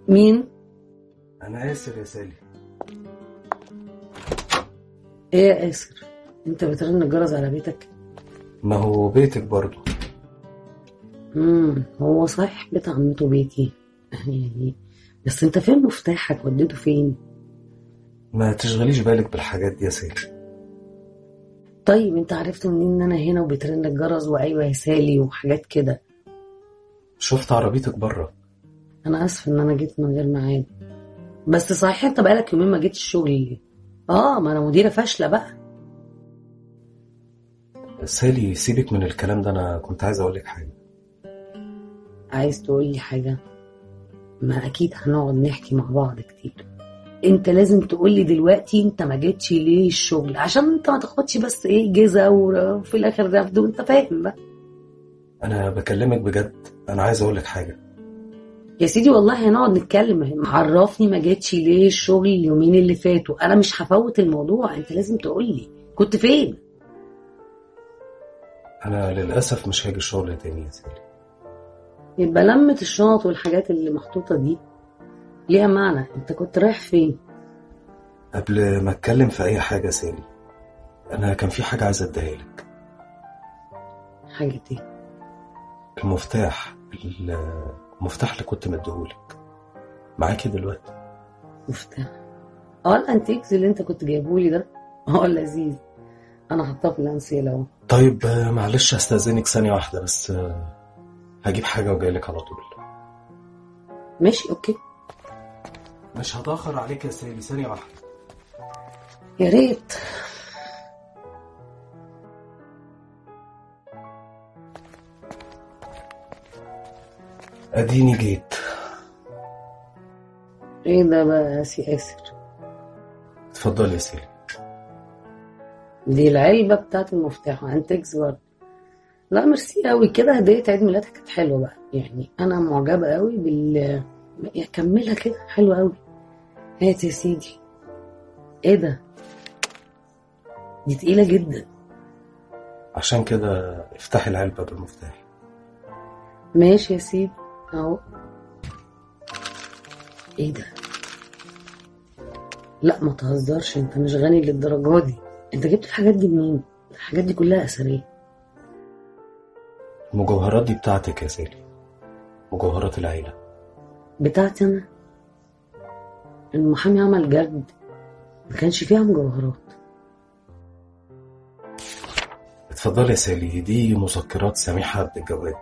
مين؟ انا اسر يا سالي. ايه يا آسر؟ انت بترن الجرس على بيتك؟ ما هو بيتك برضو. هو صحيح بيت عمته بيتي يعني، بس انت فين مفتاحك؟ وديته فين؟ ما تشغليش بالك بالحاجات دي يا سالي. طيب انت عرفت منين ان انا هنا وبترن الجرس وايوه يا سالي وحاجات كده؟ شفت عربيتك بره. انا اسف ان انا جيت من غير ميعاد، بس صحيح انت بقالك يومين ما جيتش الشغل ليه؟ ما انا مديرة فاشلة بقى. سالي سيبك من الكلام ده، انا كنت عايز اقول لك حاجه. عايز تقولي حاجة؟ ما اكيد هنقعد نحكي مع بعض كتير. انت لازم تقولي دلوقتي انت ما جيتش ليه الشغل، عشان انت ما تاخدش بس ايه جزا وفي الاخر رفض، وانت فاهم بقى. انا بكلمك بجد، انا عايز اقول لك حاجه. يا سيدي والله هنقعد نتكلم، عرفني ما جيتش ليه الشغل اليومين اللي فاتوا، انا مش هفوت الموضوع، انت لازم تقولي كنت فين. انا للاسف مش هاجي الشغل تاني يا سالي. يبقى لمة الشنط والحاجات اللي محطوطة دي ليها معنى، انت كنت رايح فين؟ قبل ما اتكلم في اي حاجه يا سالي، انا كان في حاجه عايز اديها لك. حاجة ايه؟ المفتاح المفتاح اللي كنت مديهولك معاكي دلوقتي. مفتاح؟ الانتيكس اللي انت كنت جايبولي ده؟ لذيذ. انا حطاه في الانسيل اهو. طيب معلش هستأذنك ثانيه واحده بس، هجيب حاجه وجايلك على طول. ماشي اوكي. مش هتأخر عليك يا سالي، ثانيه واحده. يا ريت. اديني جيت. ايه ده بقى يا سي آسر؟ اتفضل يا سالي. دي العلبة بتاعت المفتاح وانتكس برضه. لا ميرسي قوي كده، هدية عيد ميلادك كانت حلوة بقى، يعني انا معجبة قوي كملها كده حلوة قوي. هات يا سيدي. ايه ده؟ دي تقيلة جدا. عشان كده افتحي العلبة بالمفتاح. ماشي يا سيدي اهو. ايه ده؟ لا ما تهزرش، انت مش غني للدرجة دي. انت جبت الحاجات دي منين؟ الحاجات دي كلها اثرية. المجوهرات دي بتاعتك يا سالي، مجوهرات العيلة. بتاعتي انا؟ المحامي عمل جرد ما كانش فيها مجوهرات. اتفضل يا سالي، دي مذكرات سميحة عبد الجواد.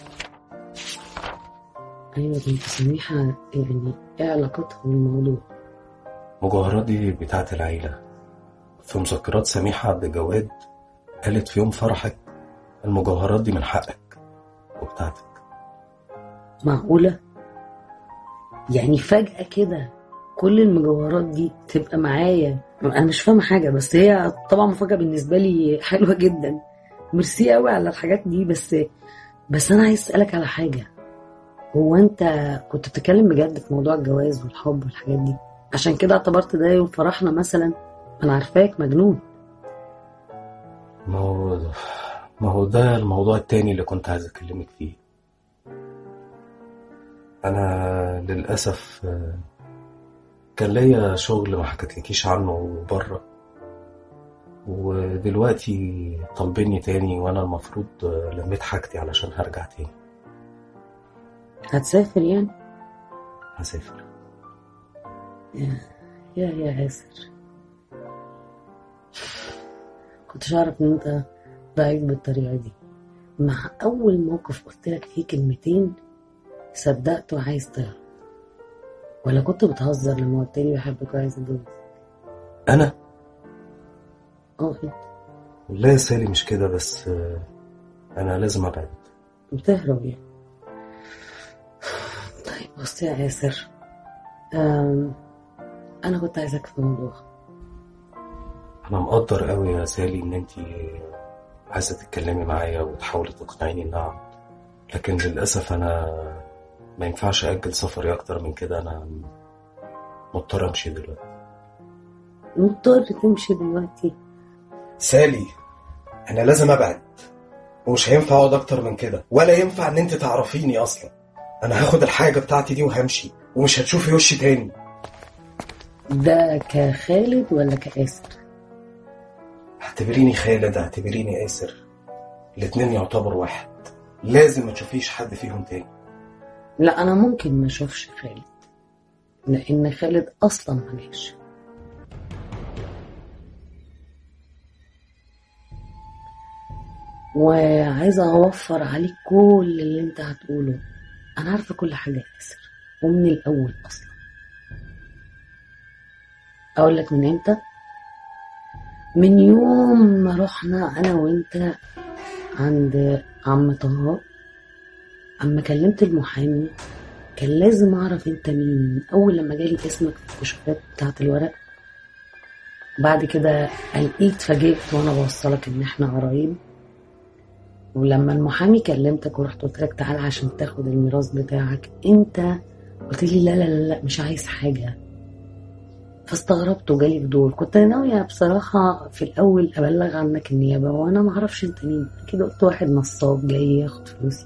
ايوه بنت سميحة، يعني ايه علاقتها بالموضوع؟ المجوهرات دي بتاعت العيلة. في مذكرات سميحة عبد الجواد قالت في يوم فرحك المجوهرات دي من حقك وبتاعتك. معقولة؟ يعني فجأة كده كل المجوهرات دي تبقى معايا؟ انا مش فاهمة حاجة، بس هي طبعا مفاجأة بالنسبة لي حلوة جدا. ميرسي قوي على الحاجات دي، بس انا عايز اسألك على حاجة. هو انت كنت بتتكلم بجد في موضوع الجواز والحب والحاجات دي؟ عشان كده اعتبرت ده يوم فرحنا مثلا؟ انا عارفاك مجنون. ما هو ده الموضوع التاني اللي كنت عايز اكلمك فيه. انا للأسف كان ليا شغل ما حكيتلكيش عنه بره، ودلوقتي طالبيني تاني، وانا المفروض لميت حاجتي علشان هرجع تاني. هتسافر يعني؟ هسافر. يا آسر، كنتش اعرف ان انت ضعيف بالطريقة دي. مع اول موقف قلت لك فيه كلمتين صدقت وعايز تهرب، ولا كنت بتهزر لما قلت لي بحبك وعايز اتجوز؟ انا انت لا يا سالي مش كده، بس انا لازم ابعد. بتهرب يعني؟ طيب بص يا آسر، انا كنت عايزك في موضوع. انا مقدر قوي يا سالي ان انتي عايزه تتكلمي معايا وتحاولي تقنعيني ان اقعد، لكن للاسف انا ما ينفعش اجل سفري اكتر من كده. انا مضطر امشي دلوقتي. مضطر تمشي دلوقتي؟ سالي انا لازم ابعد، ومش هينفع اقعد اكتر من كده، ولا ينفع ان انت تعرفيني اصلا. انا هاخد الحاجه بتاعتي دي وهمشي، ومش هتشوفي وشي تاني. ده كخالد ولا كآسر؟ اعتبريني خالد، اعتبريني آسر، الاتنين يعتبروا واحد. لازم ما تشوفيش حد فيهم تاني. لا انا ممكن ما اشوفش خالد، لان خالد اصلا ملاش. وعايزة اوفر عليك كل اللي انت هتقوله. انا عارفة كل حاجة يا آسر، ومن الاول اصلا. اقول لك من امتى؟ من يوم ما رحنا انا وانت عند عم طه. اما كلمت المحامي كان لازم اعرف انت مين. اول لما جالي اسمك في الكشوفات بتاعة الورق، بعد كده لقيت فاجئت وانا بوصلك ان احنا قرايب. ولما المحامي كلمتك ورحت قلت لك تعالى عشان تاخد الميراث بتاعك، انت قلت لي لا لا لا لا مش عايز حاجة. فاستغربت وجالي فضول. كنت ناوية بصراحة في الأول أبلغ عنك النيابة، وأنا معرفش أنت مين. كده قلت واحد نصاب جاي ياخد فلوسي.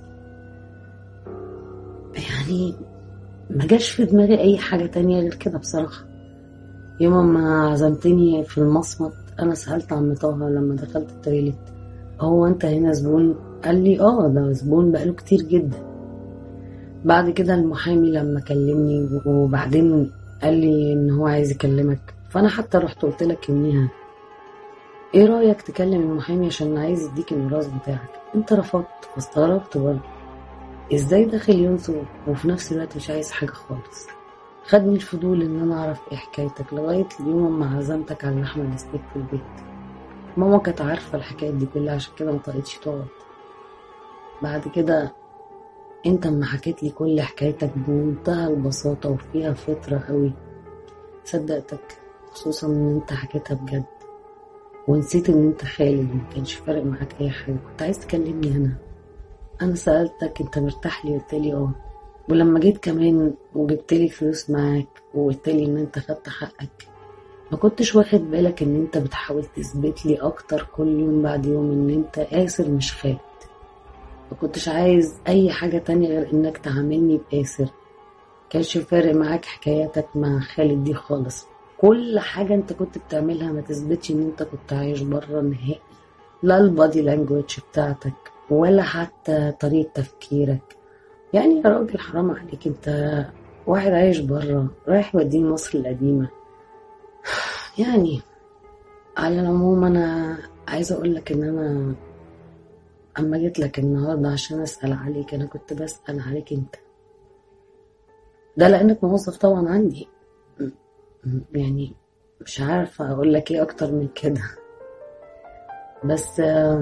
يعني ما جاش في دماغي أي حاجة تانية غير كده بصراحة. يوم ما عزمتني في المصمت أنا سألت عم طه لما دخلت التويليت، هو أنت هنا زبون؟ قال لي ده زبون بقاله كتير جدا. بعد كده المحامي لما كلمني وبعدين قال لي ان هو عايز يكلمك، فانا حتى رحت قلت لك يوميها ايه رايك تكلم المحامي عشان عايز يديك الميراث بتاعك. انت رفضت. فاستغربت برضه ازاي داخل ينصب وفي نفس الوقت مش عايز حاجه خالص. خدني الفضول ان انا اعرف ايه حكايتك لغايه اليوم ما عزمتك على اللحمه الستيك في البيت. ماما كانت عارفه الحكايات دي كلها عشان كده ما طقتش تقعد. بعد كده انت اما حكيت لي كل حكايتك بمنتهى البساطة وفيها فطرة قوي صدقتك، خصوصا ان انت حكيتها بجد ونسيت ان انت خالد وما كانش فارق معاك اي حاجة. كنت عايز تكلمني انا سألتك انت مرتاح لي قلت لي ولما جيت كمان وجبت لي فلوس معاك وقلت لي ان انت خدت حقك، ما كنتش واخد بالك ان انت بتحاول تثبت لي اكتر كل يوم بعد يوم ان انت آسر مش خالد. ما كنتش عايز اي حاجة تانية غير انك تعاملني بآسر. كانش فارق معاك حكاياتك مع خالد دي خالص. كل حاجة انت كنت بتعملها ما تثبتش ان انت كنت عايش برا نهائي، لا البادي لانجويج بتاعتك ولا حتى طريقة تفكيرك. يعني يا راجل حرام عليك، انت واحد عايش برا رايح مدينة مصر القديمة. يعني على العموم انا عايزة اقولك ان انا اما جيت لك النهاردة عشان اسأل عليك، انا كنت بسأل عليك انت. ده لانك موظف طبعا عندي. يعني مش عارفة اقول لك ايه اكتر من كده. بس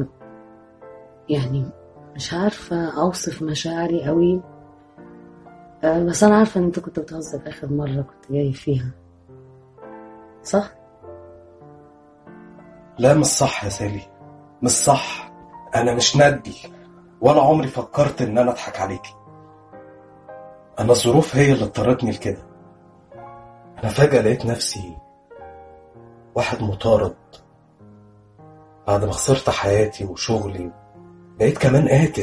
يعني مش عارفة اوصف مشاعري قوي. بس انا عارفة ان انت كنت بتهزر اخر مرة كنت جاي فيها، صح؟ لا مش صح يا سالي، مش صح. انا مش ندي ولا عمري فكرت ان انا اضحك عليكي. انا الظروف هي اللي اضطرتني لكده. انا فجأة لقيت نفسي واحد مطارد بعد ما خسرت حياتي وشغلي، بقيت كمان قاتل.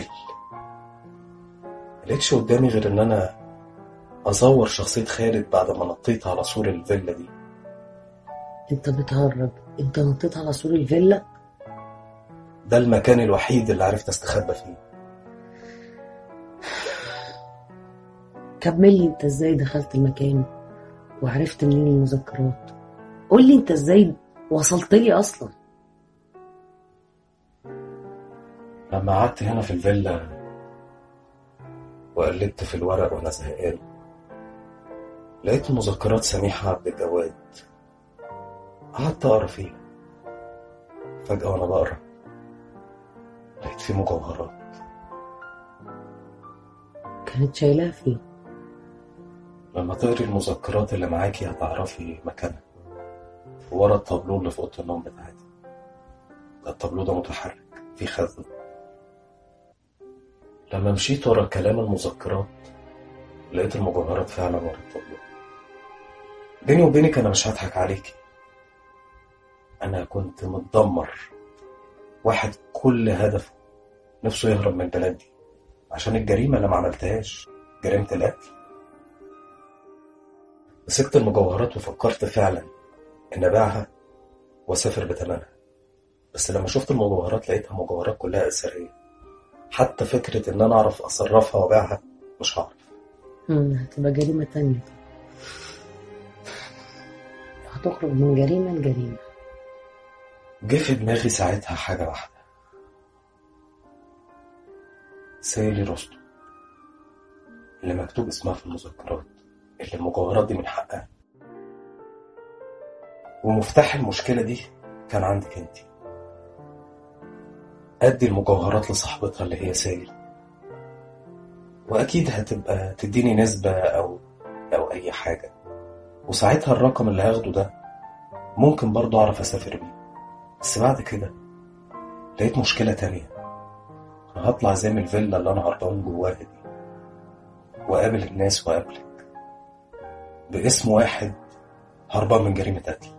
ملقتش قدامي غير ان انا ازور شخصية خالد بعد ما نطيت على سور الفيلا دي. انت بتهرب؟ انت نطيت على سور الفيلا؟ ده المكان الوحيد اللي عرفت استخبى فيه. كمل لي انت ازاي دخلت المكان وعرفت منين المذكرات. قول لي انت ازاي وصلت لي اصلا. لما قعدت هنا في الفيلا وقلبت في الورق وانا زهقان، لقيت مذكرات سميحة عبد الجواد. قعدت اقرا فيها. فجأة وانا بقرا لقيت فيه مجوهرات. كانت شايلاها فين؟ لما تقري المذكرات اللي معاكي هتعرفي مكانها. ورا الطابلو اللي في اوضه النوم بتاعتي. ده الطابلو ده متحرك فيه خزنة. لما مشيت ورا كلام المذكرات لقيت المجوهرات فعلا ورا الطابلو. بيني وبينك انا مش هضحك عليكي، انا كنت متدمر. واحد كل هدفه نفسه يهرب من البلد دي عشان الجريمة اللي ما عملتهاش، جريمة القتل. مسكت المجوهرات وفكرت فعلا إن أبيعها وأسافر بتمنها، بس لما شفت المجوهرات لقيتها مجوهرات كلها أثرية. حتى فكرة إن أنا أعرف أصرفها وأبيعها مش هعرف. هتبقى جريمة تانية، هتخرج من جريمة لجريمة. جه في دماغي ساعتها حاجة واحدة، سالي رستم اللي مكتوب اسمها في المذكرات، اللي المجوهرات دي من حقها. ومفتاح المشكلة دي كان عندك انتي. أدي المجوهرات لصاحبتها اللي هي سالي، وأكيد هتبقى تديني نسبة أو أي حاجة، وساعتها الرقم اللي هاخده ده ممكن برضو أعرف أسافر بيه. بس بعد كده لقيت مشكلة تانية. أنا هطلع زي من الفيلا اللي أنا هربان جواها دي وقابل الناس وقابلك باسم واحد هربان من جريمة قتل.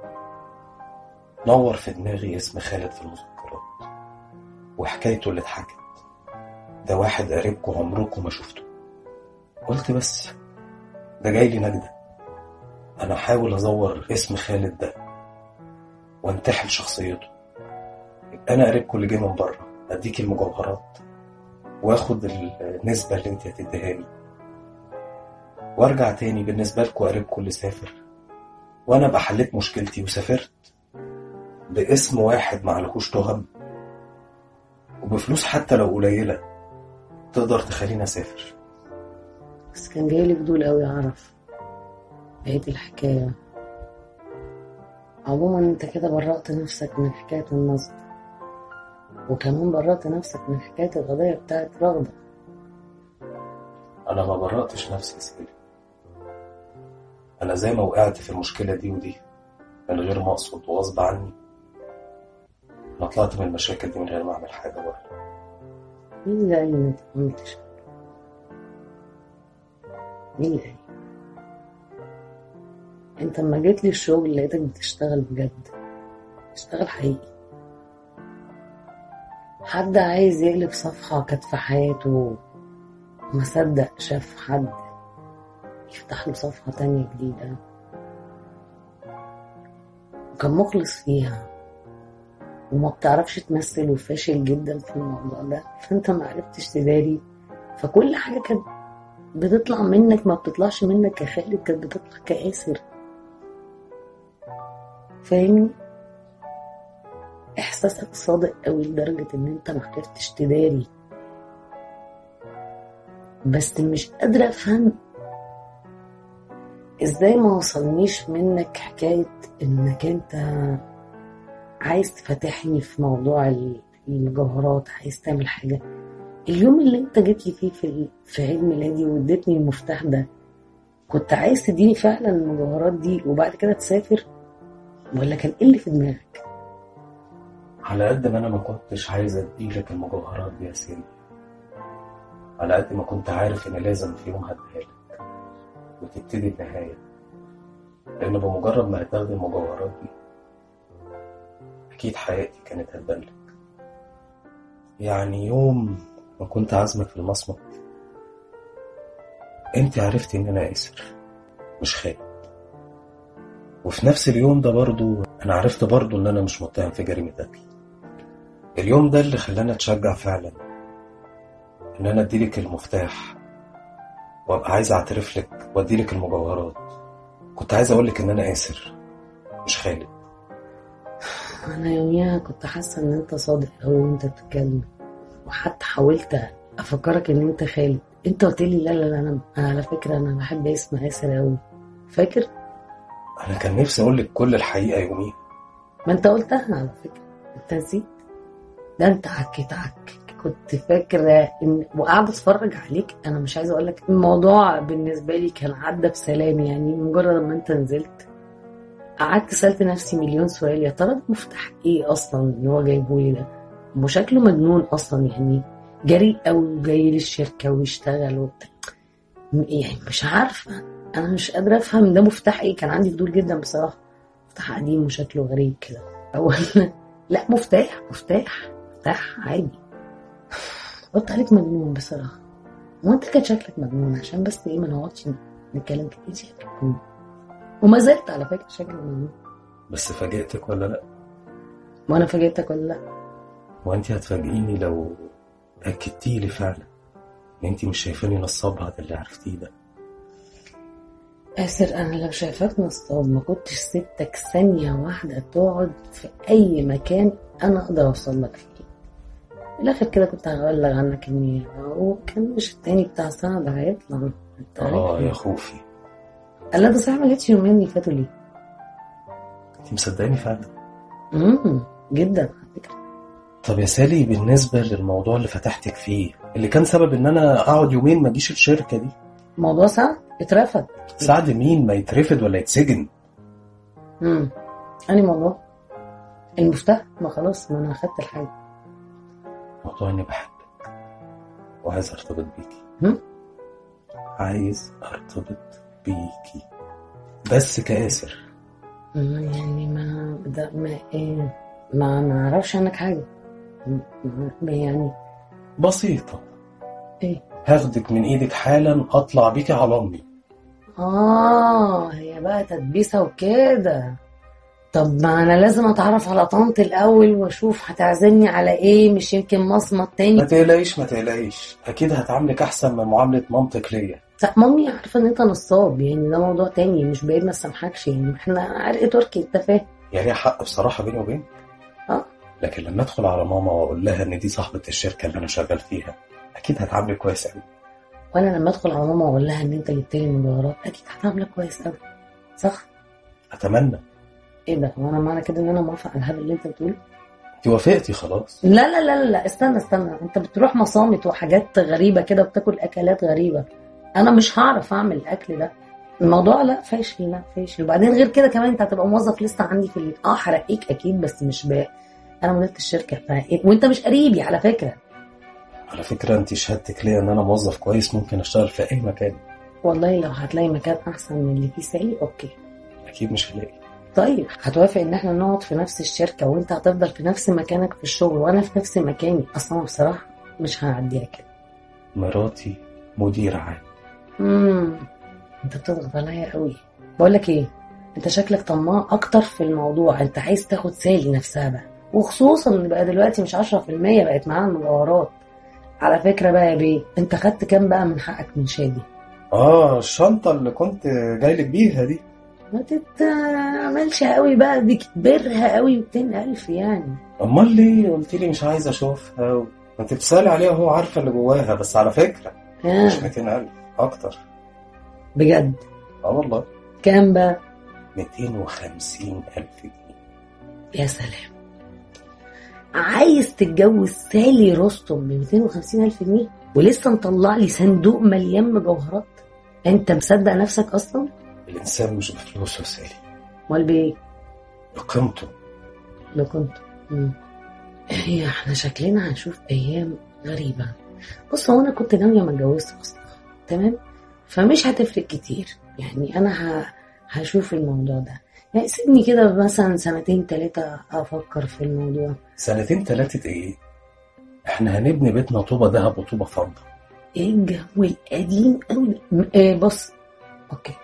نور في دماغي اسم خالد في المذكرات وحكايته اللي اتحكت. ده واحد قريبكم عمركم ما شفته. قلت بس ده جاي لي نجدة، أنا أحاول أزور اسم خالد ده وانتحل شخصيته. يبقى أنا قريبكم اللي جاي من بره أديك المجوهرات واخد النسبة اللي انت هتديهاني، وارجع تاني بالنسبة لكم قريبكم اللي سافر، وانا بقى حليت مشكلتي وسافرت باسم واحد معلهوش تهم، وبفلوس حتى لو قليلة تقدر تخليني اسافر. بس كان جايلي فضول قوي اعرف بقية الحكاية. عموما انت كده برأت نفسك من حكاية النصب، وكمان برأت نفسك من حكاية القضية بتاعت رغدة. انا ما برأتش نفسي يا سيدي، انا زي ما وقعت في المشكلة دي ودي من غير ما اقصد وغصب عني، انا طلعت من المشاكل دي من غير ما اعمل حاجة برضه. مين اللي قال ان انت ما عملتش؟ مين اللي قال؟ انت لما جيت لي الشغل لقيتك بتشتغل بجد، بتشتغل حقيقي. حد عايز يقلب صفحة كانت في حياته وما صدق شاف حد يفتح له صفحة تانية جديدة وكان مخلص فيها، وما بتعرفش تمثل وفاشل جدا في الموضوع ده، فانت ما عرفتش تداري. فكل حاجة كانت بتطلع منك ما بتطلعش منك كخالد، كانت بتطلع كآسر. فاهمني؟ احساسك صادق قوي لدرجة ان انت ما عرفتش تداري. بس مش قادرة افهم ازاي ما وصلنيش منك حكاية انك انت عايز تفتحني في موضوع المجوهرات، عايز تعمل حاجة. اليوم اللي انت جيت لي فيه في عيد ميلادي واديتني المفتاح ده، كنت عايز تديني فعلا المجوهرات دي وبعد كده تسافر، ولا كان ايه اللي في دماغك؟ على قد ما انا ما كنتش عايز اديلك المجوهرات دي يا سيدي، على قد ما كنت عارف ان لازم في يوم هديها لك وتبتدي النهاية. لان بمجرد ما هتاخدي المجوهرات دي اكيد حياتي كانت هتبلك. يعني يوم ما كنت عازمك في المصمت انت عرفتي ان انا اسر مش خالد، وفي نفس اليوم ده برضو انا عرفت برضو ان انا مش متهم في جريمة قتل. اليوم ده اللي خلاني اتشجع فعلا ان انا اديلك المفتاح وابقى عايز اعترف لك واديلك المجوهرات. كنت عايز اقولك ان انا اسر مش خالد. انا يوميها كنت حاسة ان انت صادق قوي وانت بتتكلم، وحتى حاولت افكرك ان انت خالد. انت قلت لي لا لا لا، انا على فكرة انا بحب اسم آسر قوي، فاكر؟ انا كان نفسي اقولك كل الحقيقة يوميها. ما انت قلتها على فكرة، انت نسيت؟ ده انت عكيت كنت فاكرة ان وقاعدة اتفرج عليك. انا مش عايزة اقولك الموضوع بالنسبة لي كان عدى بسلام. يعني مجرد ما انت نزلت قعدت سألت نفسي مليون سؤال، يا ترى ده مفتاح ايه اصلا اللي هو جايبهولي ده؟ وشكله مجنون اصلا، يعني جريء قوي وجاي للشركة ويشتغل وبتاع. يعني مش عارفة، انا مش قادرة افهم ده مفتاح ايه. كان عندي فضول جدا بصراحة. مفتاح قديم وشكله غريب كده أو لا مفتاح عادي. قلت عليك مجنون بصراحة، وانت كان شكلك مجنون. عشان بس ايه ما نقعدش نتكلم كتير، شكلك مجنون. وما زلت على فكرة شاكر للموضوع. بس فاجئتك ولا لا؟ وانا فاجئتك ولا لا؟ وانت هتفاجئيني لو اكدتي لي فعلا ان انت مش شايفاني نصاب بعد اللي عرفتيه ده. آسر، انا لو شايفاك نصاب ما كنتش سبتك ثانية واحدة تقعد في اي مكان انا اقدر اوصل لك فيه. في الاخر كده كنت هبلغ عنك اني وكان مش التاني بتاع سنة ده هيطلع. يا خوفي. قال ده صحيح ما جيتش يومين اللي فاتوا ليه؟ انت مصدقاني فعلا؟ جدا على فكرة. طب يا سالي، بالنسبة للموضوع اللي فتحتك فيه اللي كان سبب ان انا اقعد يومين ما اجيش الشركة دي، موضوع سعد اترفض. سعد مين؟ ما يترفض ولا يتسجن؟ أنهي موضوع؟ المفتاح؟ ما خلاص، ما انا اخدت الحاجة. موضوع اني بحبك وعايز ارتبط بيكي. عايز ارتبط بيكي بس كآسر. يعني ما ده ما ايه، ما اعرفش عنك حاجة يعني. بسيطة. ايه؟ هاخدك من ايدك حالا اطلع بيكي على امي. هي بقى تدبيسة وكده. طب ما انا لازم اتعرف على طنط الاول واشوف هتعزمني على ايه، مش يمكن مصمت تاني. ما تقلقيش، اكيد هتعاملك احسن من معاملة مامتك ليا. مامي عارفة ان انت نصاب، يعني ده موضوع تاني، مش بعيد ما سامحكش، يعني احنا عرق تركي، انت فاهم. يعني ليها حق بصراحة بيني وبينك. لكن لما ادخل على ماما واقول لها ان دي صاحبة الشركة اللي انا شغال فيها اكيد هتعاملك كويس قوي. وانا لما ادخل على ماما واقول لها ان انت جبت لي المجوهرات اكيد هتعاملك كويس قوي، صح؟ اتمنى. ايه ده؟ وانا معنى كده ان انا موافق على الهبل اللي انت بتقوله؟ انت وافقتي خلاص؟ لا لا لا لا، استنى، انت بتروح مصامت وحاجات غريبة كده وبتاكل اكلات غريبة، انا مش هعرف اعمل الاكل ده. الموضوع لا فاشل. وبعدين غير كده كمان انت هتبقى موظف لسه عندي في هرقيك اكيد، بس مش انا مديرة الشركة وانت مش قريبي على فكرة. انت شهادتك ليا ان انا موظف كويس ممكن اشتغل في اي مكان. والله لو هتلاقي مكان احسن من اللي فيه سالي اوكي. اكيد مش هلاقي. طيب هتوافق ان احنا نقعد في نفس الشركة وانت هتفضل في نفس مكانك في الشغل وانا في نفس مكاني؟ اصلا بصراحة مش هعديها كده. مراتي مدير عام. انت بتضغط عليا قوي. بقول لك ايه، انت شكلك طماع اكتر في الموضوع، انت عايز تاخد سالي نفسها بقى، وخصوصا ان بقى دلوقتي مش 10% بقت معانا المجوهرات. على فكرة بقى يا بيه، انت خدت كام بقى من حقك من شادي؟ الشنطة اللي كنت جايلك بيها دي. ما تتعملش قوي بقى، دي كبرها قوي 200,000 يعني. امال ليه قلت لي مش عايز اشوفها؟ انت بتسألي عليها وهو عارفة اللي جواها، بس على فكرة مش 200,000 اكتر. بجد؟ والله. كام بقى؟ 250,000 جنيه. يا سلام، عايز تتجوز سالي رستم ب 250,000 جنيه ولسه مطلع لي صندوق مليان مجوهرات؟ انت مصدق نفسك اصلا؟ الانسان مش بفلوسه يا سالي. امال بايه؟ بقيمته. هي احنا شكلنا هنشوف ايام غريبه. بص، هو انا كنت ناويه ما اتجوزش اصلا، تمام؟ فمش هتفرق كتير يعني، انا هشوف الموضوع ده، يعني سيبني كده مثلا 2-3 افكر في الموضوع. 2-3 ايه؟ احنا هنبني بيتنا طوبة ذهب وطوبة فضة. ايه الجو القديم قوي؟ بص، اوكي